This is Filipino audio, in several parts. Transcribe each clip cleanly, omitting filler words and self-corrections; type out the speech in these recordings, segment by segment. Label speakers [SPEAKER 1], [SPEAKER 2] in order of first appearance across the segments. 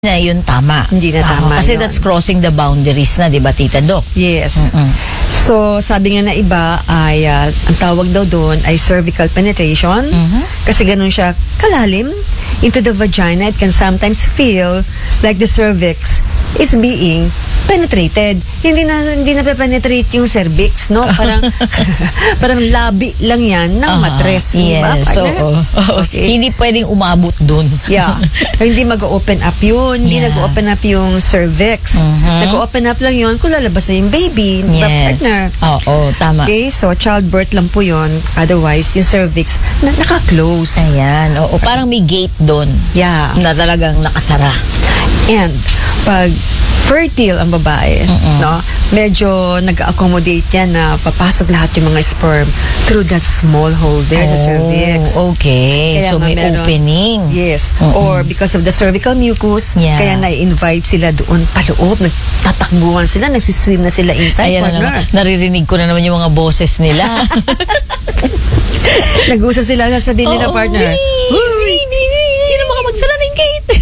[SPEAKER 1] na yun tama.
[SPEAKER 2] Hindi na tama
[SPEAKER 1] kasi
[SPEAKER 2] yun.
[SPEAKER 1] that's crossing the boundaries na, di ba, Tita Doc?
[SPEAKER 2] Yes. So, sabi nga na iba ay, ang tawag daw doon ay cervical penetration. Kasi ganun siya kalalim into the vagina. It can sometimes feel like the cervix is being penetrated. Hindi na penetrate yung cervix, no? Parang parang labi lang yan ng matres.
[SPEAKER 1] Yes.
[SPEAKER 2] Diba?
[SPEAKER 1] So,
[SPEAKER 2] okay.
[SPEAKER 1] Hindi pwedeng umabot dun.
[SPEAKER 2] Yeah. Hindi mag-open up yun. Hindi nag-open up yung cervix. Nag-open up lang yun kung lalabas na yung baby.
[SPEAKER 1] Yes.
[SPEAKER 2] Partner.
[SPEAKER 1] Oo, tama.
[SPEAKER 2] Okay, so childbirth lang po yun. Otherwise, yung cervix naka-close.
[SPEAKER 1] Ayan. Oo, parang may gate dun.
[SPEAKER 2] Yeah.
[SPEAKER 1] Na talagang nakasara.
[SPEAKER 2] And pag fertile ang babae, no, medyo nag-accommodate yan na papasok lahat yung mga sperm through that small hole there, the cervix.
[SPEAKER 1] Okay.
[SPEAKER 2] Kaya
[SPEAKER 1] so may opening.
[SPEAKER 2] Yes. Or because of the cervical mucus, kaya na-invite sila doon paloob, nagtatakbuhan sila, nagsiswim na sila inside.
[SPEAKER 1] Ayan na naman. Naririnig ko na naman yung mga boses nila.
[SPEAKER 2] Nag-usap sila, sasabihin nila, partner.
[SPEAKER 1] Sino makapagsara ng gate?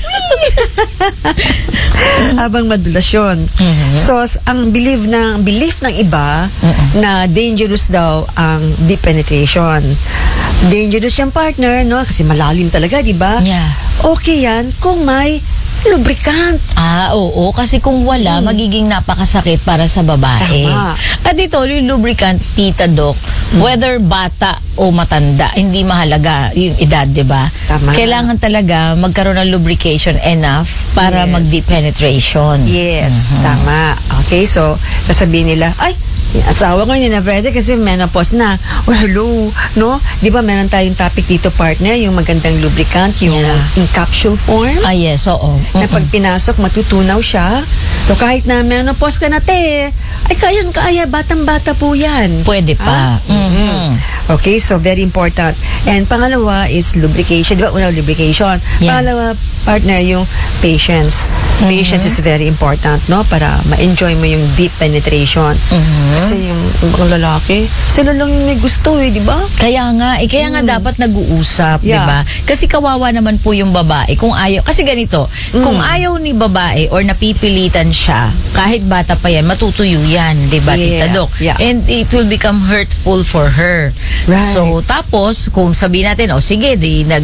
[SPEAKER 2] Habang madulas yun. So, ang belief ng iba na dangerous daw ang deep penetration. Dangerous yung partner, no? Kasi malalim talaga, di ba?
[SPEAKER 1] Yeah.
[SPEAKER 2] Okay yan kung may lubricant.
[SPEAKER 1] Oo. Kasi kung wala, magiging napakasakit para sa babae.
[SPEAKER 2] Tama.
[SPEAKER 1] At dito, yung lubricant, Tita Doc, whether bata o matanda, hindi mahalaga yung edad, di ba?
[SPEAKER 2] Tama.
[SPEAKER 1] Kailangan talaga magkaroon ng lubrication enough para mag-deep penetration.
[SPEAKER 2] Yes, tama. Okay, so, sasabihin nila, ay, asawa ko hindi na pwede kasi menopause na. Oh, hello, no? Di ba meron tayong topic dito, partner, yung magandang lubricant, yung in capsule form?
[SPEAKER 1] Yes, oo.
[SPEAKER 2] Na pag pinasok, matutunaw siya. So, kahit na menopause ka na, te, ay kaya, batang-bata po yan.
[SPEAKER 1] Pwede pa.
[SPEAKER 2] Okay, so very important. And pangalawa is lubrication. Di ba? Una, lubrication. Pangalawa, partner, yung patience. Patience is very important, no? Para ma-enjoy mo yung deep penetration. Kasi yung mga lalaki, sila lang yung may gusto di ba?
[SPEAKER 1] Kaya nga dapat nag-uusap, di ba? Kasi kawawa naman po yung babae kung ayaw. Kasi ganito, kung ayaw ni babae or napipilitan siya, kahit bata pa yan, matutuyo yan, di ba, Tita Doc? And it will become hurtful for her.
[SPEAKER 2] Right.
[SPEAKER 1] So, tapos, kung sabihin natin, sige,